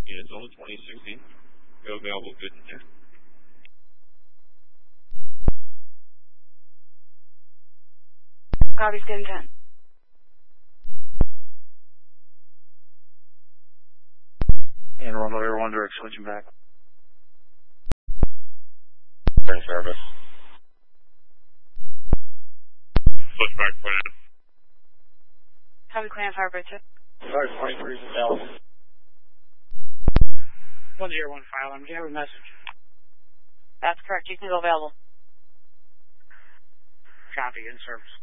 Units only 2016. Go available, good and there. Copy, good and 10. And Rondo Air 1 direct, switching back. In service. Switch back plan. Copy, Clan Firebird 2. Sorry, 23 is available. 101 file, do you have a message? That's correct, you can go available. Copy, in service.